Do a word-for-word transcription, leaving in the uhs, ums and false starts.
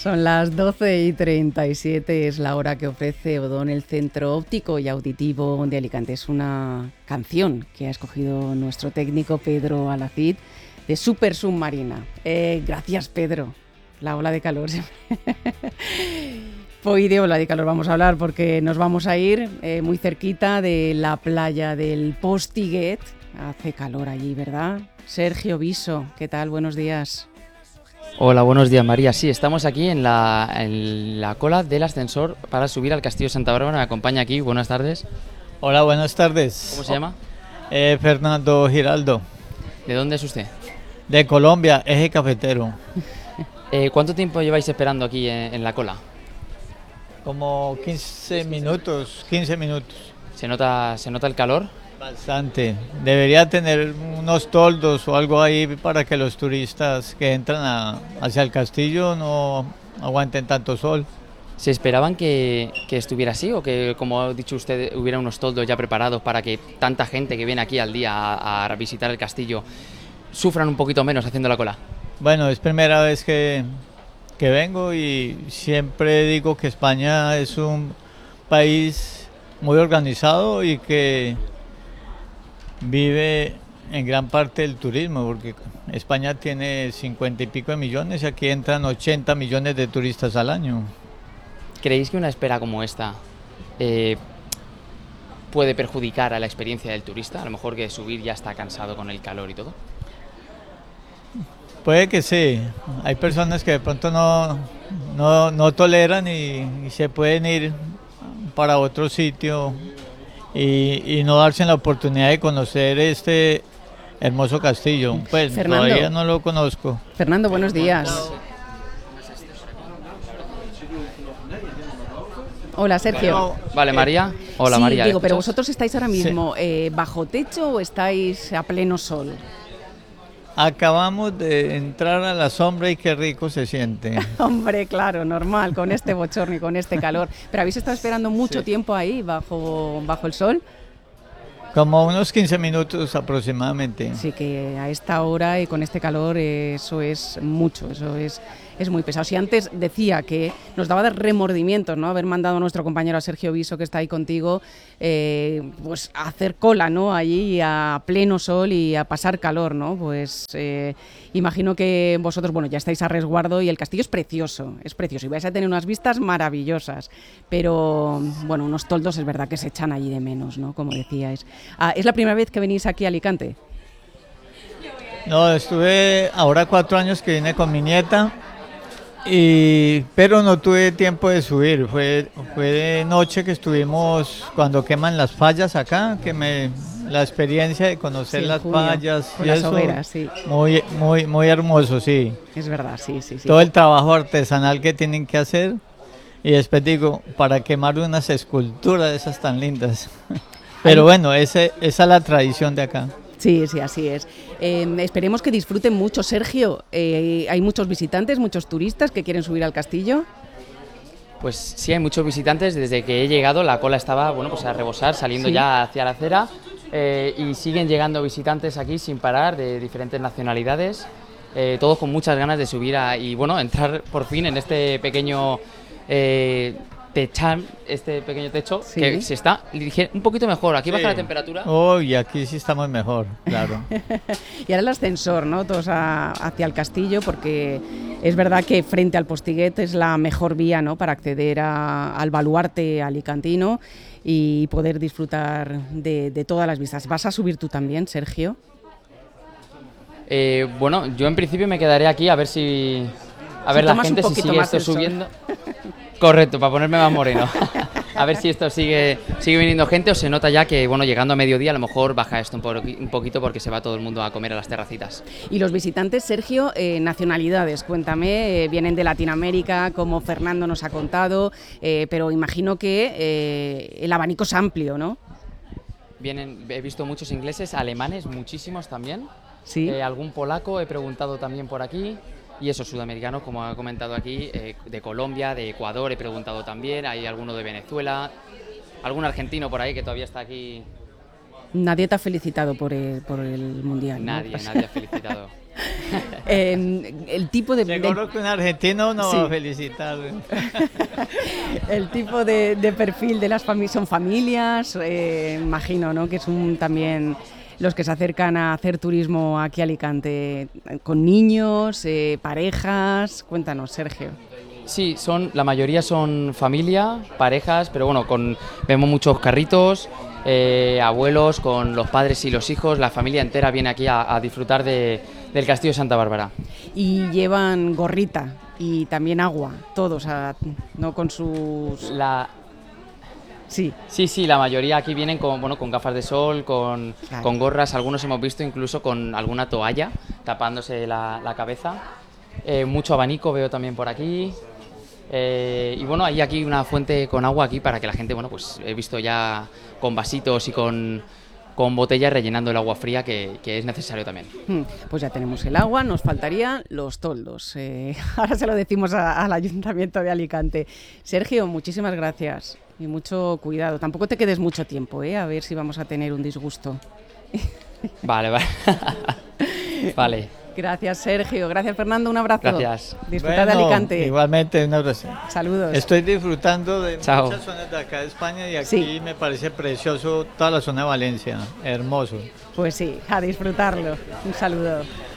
Son las doce y treinta y siete, es la hora que ofrece Odón, el Centro Óptico y Auditivo de Alicante. Es una canción que ha escogido nuestro técnico Pedro Alacid de Super Submarina. Eh, gracias, Pedro. La ola de calor. Hoy de ola de calor vamos a hablar porque nos vamos a ir eh, muy cerquita de la playa del Postiguet. Hace calor allí, ¿verdad? Sergio Viso, ¿qué tal? Buenos días. Hola, buenos días, María. Sí, estamos aquí en la, en la cola del ascensor para subir al Castillo de Santa Bárbara. Me acompaña aquí. Buenas tardes. Hola, buenas tardes. ¿Cómo se llama? Eh, Fernando Giraldo. ¿De dónde es usted? De Colombia, eje cafetero. Eh, ¿Cuánto tiempo lleváis esperando aquí en, en la cola? Como quince minutos, quince minutos. ¿Se nota, se nota el calor? Bastante. Debería tener unos toldos o algo ahí para que los turistas que entran a, hacia el castillo no aguanten tanto sol. ¿Se esperaban que, que estuviera así o que, como ha dicho usted, hubiera unos toldos ya preparados para que tanta gente que viene aquí al día a, a visitar el castillo sufran un poquito menos haciendo la cola? Bueno, es primera vez que, que vengo y siempre digo que España es un país muy organizado y que vive en gran parte del turismo, porque España tiene cincuenta y pico de millones y aquí entran ochenta millones de turistas al año. ¿Creéis que una espera como esta eh, puede perjudicar a la experiencia del turista? A lo mejor que subir ya está cansado con el calor y todo. Puede que sí, hay personas que de pronto no, no, no toleran y, y se pueden ir para otro sitio y, y no darse la oportunidad de conocer este hermoso castillo. Pues Fernando, todavía no lo conozco. Fernando, buenos días. Hola, Sergio. Vale, María. Hola, sí, María. digo, pero ¿escuchas? vosotros estáis ahora mismo sí. eh, bajo techo o estáis a pleno sol. Acabamos de entrar a la sombra y qué rico se siente. Hombre, claro, normal, con este bochorno y con este calor. ¿Pero habéis estado esperando mucho sí. tiempo ahí, bajo, bajo el sol? Como unos quince minutos aproximadamente. Sí, que a esta hora y con este calor eso es mucho, eso es, es muy pesado. Si antes decía que nos daba de remordimientos, ¿no?, haber mandado a nuestro compañero a Sergio Viso, que está ahí contigo, eh, pues a hacer cola, ¿no?, allí a pleno sol y a pasar calor, ¿no? Pues eh, imagino que vosotros, bueno, ya estáis a resguardo y el castillo es precioso, es precioso y vais a tener unas vistas maravillosas, pero bueno, unos toldos es verdad que se echan allí de menos, ¿no?, como decíais. Ah, ¿es la primera vez que venís aquí a Alicante? No, estuve ahora cuatro años que vine con mi nieta, y, pero no tuve tiempo de subir. Fue, fue de noche que estuvimos cuando queman las fallas acá, que me la experiencia de conocer sí, las junio, fallas y las eso, hogueras, sí. muy, muy, muy hermoso, sí. Es verdad, sí, sí, sí. Todo el trabajo artesanal que tienen que hacer y después digo, para quemar unas esculturas de esas tan lindas. Pero bueno, ese, esa es la tradición de acá. Sí, sí, así es. Eh, esperemos que disfruten mucho, Sergio. Eh, ¿Hay muchos visitantes, muchos turistas que quieren subir al castillo? Pues sí, hay muchos visitantes. Desde que he llegado la cola estaba, bueno, pues a rebosar, saliendo ¿sí? ya hacia la acera. Eh, y siguen llegando visitantes aquí sin parar, de diferentes nacionalidades. Eh, todos con muchas ganas de subir a, y bueno, entrar por fin en este pequeño... Eh, techar, este pequeño techo, sí. que se está un poquito mejor. Aquí sí. baja la temperatura. Oh, y aquí sí estamos mejor, claro. Y ahora el ascensor, ¿no? Todos a, hacia el castillo, porque es verdad que frente al Postiguet es la mejor vía, ¿no?, para acceder a, al baluarte alicantino y poder disfrutar de, de todas las vistas. ¿Vas a subir tú también, Sergio? Eh, bueno, yo en principio me quedaré aquí a ver si... A ver si la gente si sigue esto subiendo... Correcto, para ponerme más moreno. A ver si esto sigue sigue viniendo gente o se nota ya que, bueno, llegando a mediodía a lo mejor baja esto un, po un poquito porque se va todo el mundo a comer a las terracitas. Y los visitantes, Sergio, eh, nacionalidades, cuéntame, eh, vienen de Latinoamérica, como Fernando nos ha contado, eh, pero imagino que eh, el abanico es amplio, ¿no? Vienen, he visto muchos ingleses, alemanes, muchísimos también. Sí. Eh, algún polaco he preguntado también por aquí. Y esos sudamericanos, como ha comentado aquí, eh, de Colombia, de Ecuador, he preguntado también, hay alguno de Venezuela, algún argentino por ahí que todavía está aquí. Nadie te ha felicitado por el, por el Mundial. Nadie, ¿no? nadie ha felicitado. Eh, el tipo de... Seguro de- que un argentino no Sí. va a felicitar. el tipo de, de perfil de las familias, son familias, eh, imagino, ¿no? Que son también los que se acercan a hacer turismo aquí a Alicante, eh, con niños, eh, parejas. Cuéntanos, Sergio. Sí, son, la mayoría son familia, parejas, pero bueno, con, vemos muchos carritos, eh, abuelos con los padres y los hijos, la familia entera viene aquí a, a disfrutar de, del Castillo de Santa Bárbara. Y llevan gorrita y también agua, todos, a- ¿no? Con sus... La, Sí, sí, sí, la mayoría aquí vienen con, bueno, con gafas de sol, con, Claro. con gorras, algunos hemos visto incluso con alguna toalla tapándose la, la cabeza. Eh, mucho abanico veo también por aquí. Eh, y bueno, hay aquí una fuente con agua aquí para que la gente, bueno, pues he visto ya con vasitos y con, con botellas rellenando el agua fría que, que es necesario también. Hmm, pues ya tenemos el agua, nos faltarían los toldos. Eh, ahora se lo decimos a- al Ayuntamiento de Alicante. Sergio, muchísimas gracias y mucho cuidado. Tampoco te quedes mucho tiempo, ¿eh? A ver si vamos a tener un disgusto. Vale, vale. Vale, Gracias, Sergio. Gracias, Fernando. Un abrazo. Gracias. Disfrutar de Bueno, Alicante. Igualmente, un abrazo. Saludos. Estoy disfrutando de Chao. muchas zonas de acá de España y aquí Sí. me parece precioso toda la zona de Valencia, hermoso. Pues sí, a disfrutarlo. Un saludo.